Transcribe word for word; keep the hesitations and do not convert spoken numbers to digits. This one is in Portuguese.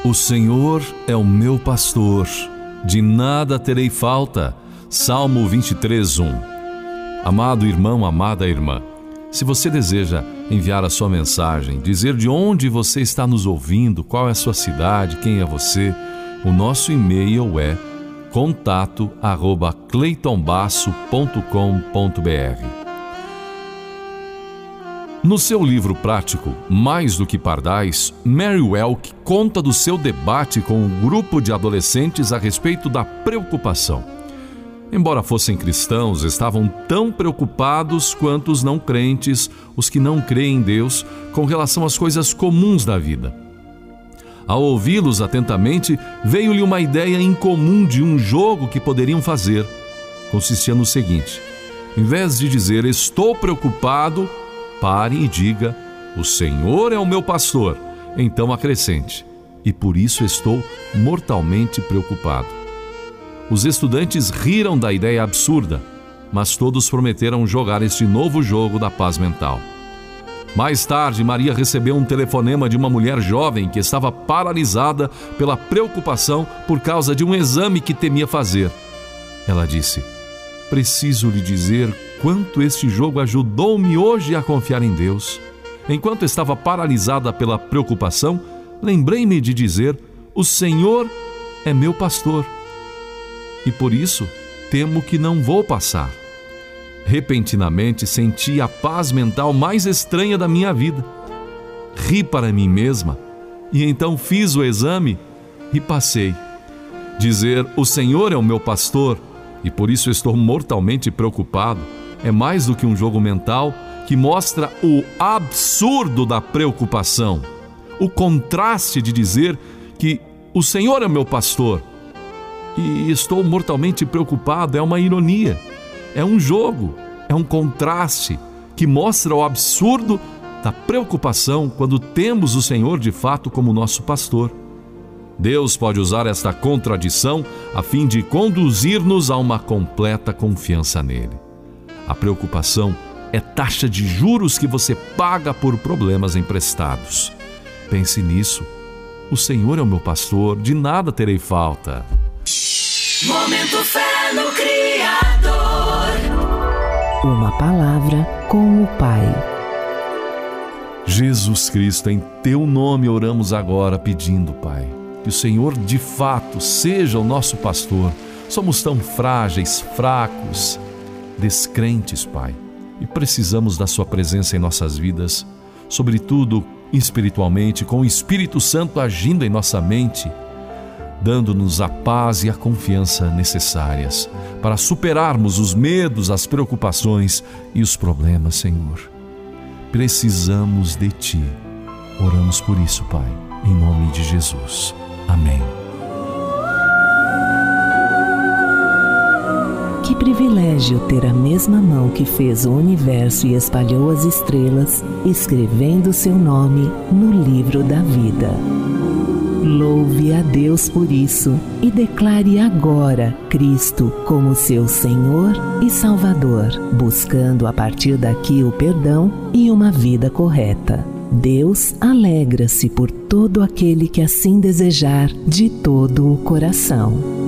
O Senhor é o meu pastor, de nada terei falta. Salmo vinte e três, um. Amado irmão, amada irmã, se você deseja enviar a sua mensagem, dizer de onde você está nos ouvindo, qual é a sua cidade, quem é você, o nosso e-mail é contato arroba cleiton basso ponto com ponto br. No seu livro prático, Mais do que Pardais, Mary Welk conta do seu debate com um grupo de adolescentes a respeito da preocupação. Embora fossem cristãos, estavam tão preocupados quanto os não crentes, os que não creem em Deus, com relação às coisas comuns da vida. Ao ouvi-los atentamente, veio-lhe uma ideia incomum de um jogo que poderiam fazer. Consistia no seguinte: em vez de dizer "estou preocupado", pare e diga "o Senhor é o meu pastor", então acrescente "e por isso estou mortalmente preocupado". Os estudantes riram da ideia absurda, mas todos prometeram jogar este novo jogo da paz mental. Mais tarde, Maria recebeu um telefonema de uma mulher jovem que estava paralisada pela preocupação por causa de um exame que temia fazer. Ela disse: "Preciso lhe dizer quanto este jogo ajudou-me hoje a confiar em Deus. Enquanto estava paralisada pela preocupação, lembrei-me de dizer: o Senhor é meu pastor. E por isso temo que não vou passar." Repentinamente senti a paz mental mais estranha da minha vida. Ri para mim mesma e então fiz o exame e passei. Dizer "o Senhor é o meu pastor e por isso estou mortalmente preocupado" é mais do que um jogo mental que mostra o absurdo da preocupação. O contraste de dizer que "o Senhor é meu pastor" e "estou mortalmente preocupado" é uma ironia, é um jogo, é um contraste que mostra o absurdo da preocupação quando temos o Senhor de fato como nosso pastor. Deus pode usar esta contradição a fim de conduzir-nos a uma completa confiança nele. A preocupação é taxa de juros que você paga por problemas emprestados. Pense nisso. O Senhor é o meu pastor, de nada terei falta. Momento Fé no Criador. Uma palavra com o Pai. Jesus Cristo, em Teu nome oramos agora pedindo, Pai, que o Senhor de fato seja o nosso pastor. Somos tão frágeis, fracos, descrentes, Pai, e precisamos da Sua presença em nossas vidas, sobretudo espiritualmente, com o Espírito Santo agindo em nossa mente, dando-nos a paz e a confiança necessárias para superarmos os medos, as preocupações e os problemas, Senhor. Precisamos de Ti. Oramos por isso, Pai, em nome de Jesus. Amém. Que privilégio ter a mesma mão que fez o universo e espalhou as estrelas, escrevendo seu nome no livro da vida. Louve a Deus por isso e declare agora Cristo como seu Senhor e Salvador, buscando a partir daqui o perdão e uma vida correta. Deus alegra-se por todo aquele que assim desejar de todo o coração.